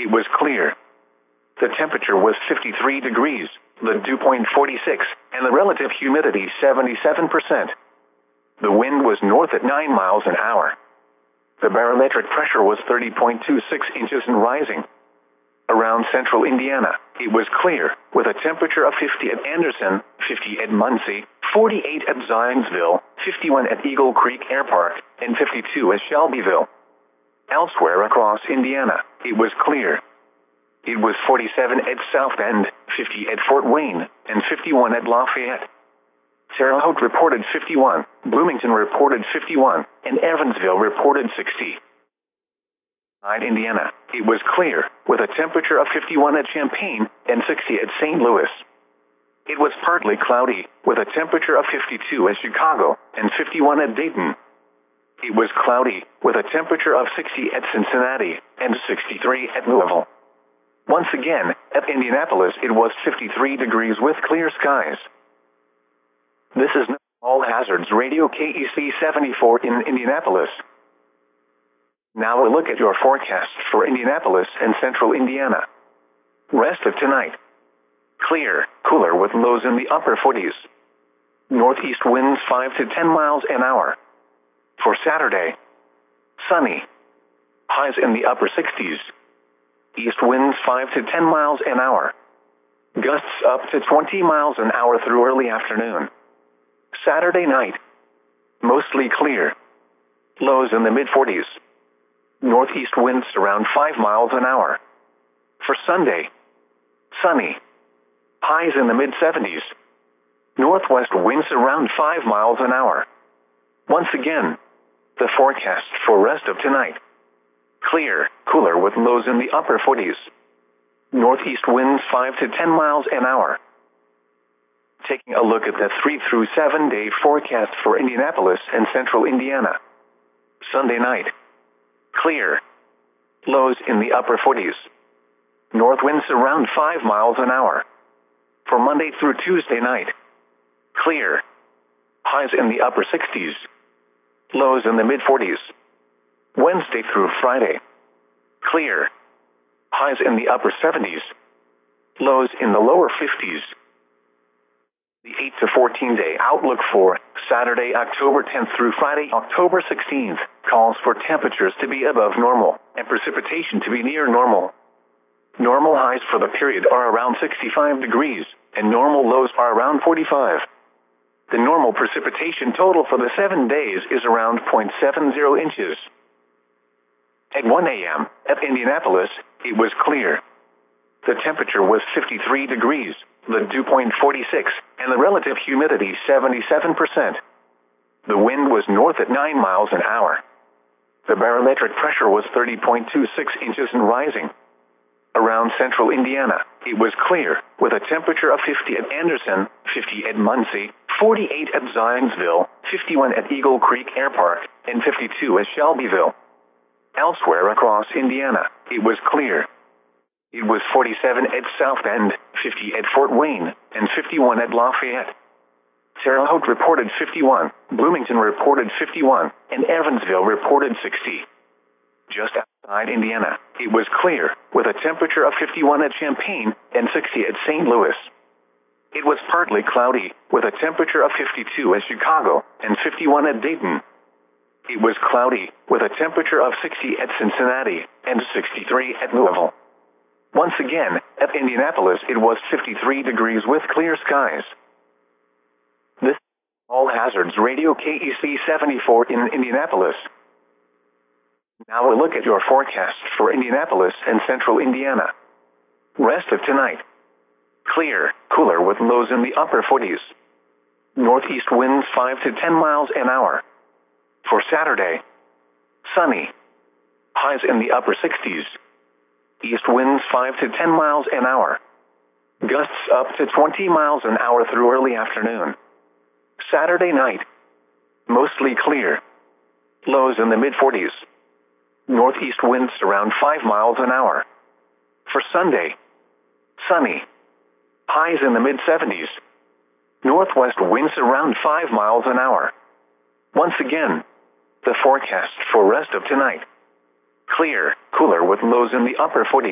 it was clear. The temperature was 53 degrees, the dew point 46, and the relative humidity 77%. The wind was north at 9 miles an hour. The barometric pressure was 30.26 inches and rising. Around central Indiana, it was clear, with a temperature of 50 at Anderson, 50 at Muncie, 48 at Zionsville, 51 at Eagle Creek Air Park, and 52 at Shelbyville. Elsewhere across Indiana, it was clear. It was 47 at South Bend, 50 at Fort Wayne, and 51 at Lafayette. Terre Haute reported 51, Bloomington reported 51, and Evansville reported 60. In Indiana, it was clear, with a temperature of 51 at Champaign and 60 at St. Louis. It was partly cloudy, with a temperature of 52 at Chicago and 51 at Dayton. It was cloudy, with a temperature of 60 at Cincinnati and 63 at Louisville. Once again, at Indianapolis it was 53 degrees with clear skies. This is All Hazards Radio KEC 74 in Indianapolis. Now a look at your forecast for Indianapolis and central Indiana. Rest of tonight. Clear, cooler with lows in the upper 40s. Northeast winds 5 to 10 miles an hour. For Saturday, sunny. Highs in the upper 60s. East winds 5 to 10 miles an hour. Gusts up to 20 miles an hour through early afternoon. Saturday night, mostly clear. Lows in the mid-40s. Northeast winds around 5 miles an hour. For Sunday, sunny. Highs in the mid-70s. Northwest winds around 5 miles an hour. Once again, the forecast for rest of tonight. Clear, cooler with lows in the upper 40s. Northeast winds 5 to 10 miles an hour. Taking a look at the 3 through 7 day forecast for Indianapolis and central Indiana. Sunday night. Clear. Lows in the upper 40s. North winds around 5 miles an hour. For Monday through Tuesday night. Clear. Highs in the upper 60s. Lows in the mid-40s. Wednesday through Friday. Clear. Highs in the upper 70s. Lows in the lower 50s. The 8 to 14 day outlook for Saturday, October 10th through Friday, October 16th, calls for temperatures to be above normal and precipitation to be near normal. Normal highs for the period are around 65 degrees, and normal lows are around 45. The normal precipitation total for the 7 days is around 0.70 inches. At 1 a.m., at Indianapolis, it was clear. The temperature was 53 degrees, the dew point 46, and the relative humidity 77%. The wind was north at 9 miles an hour. The barometric pressure was 30.26 inches and rising. Around central Indiana, it was clear, with a temperature of 50 at Anderson, 50 at Muncie, 48 at Zionsville, 51 at Eagle Creek Air Park, and 52 at Shelbyville. Elsewhere across Indiana, it was clear. It was 47 at South Bend, 50 at Fort Wayne, and 51 at Lafayette. Terre Haute reported 51, Bloomington reported 51, and Evansville reported 60. Just outside Indiana, it was clear, with a temperature of 51 at Champaign and 60 at St. Louis. It was partly cloudy, with a temperature of 52 at Chicago and 51 at Dayton. It was cloudy, with a temperature of 60 at Cincinnati and 63 at Louisville. Once again, at Indianapolis it was 53 degrees with clear skies. This is All Hazards Radio KEC 74 in Indianapolis. Now a look at your forecast for Indianapolis and central Indiana. Rest of tonight. Clear, cooler with lows in the upper 40s. Northeast winds 5 to 10 miles an hour. For Saturday, sunny. Highs in the upper 60s. East winds 5 to 10 miles an hour. Gusts up to 20 miles an hour through early afternoon. Saturday night, mostly clear. Lows in the mid-40s. Northeast winds around 5 miles an hour. For Sunday, sunny. Highs in the mid-70s. Northwest winds around 5 miles an hour. Once again, the forecast for rest of tonight. Clear, cooler with lows in the upper 40s.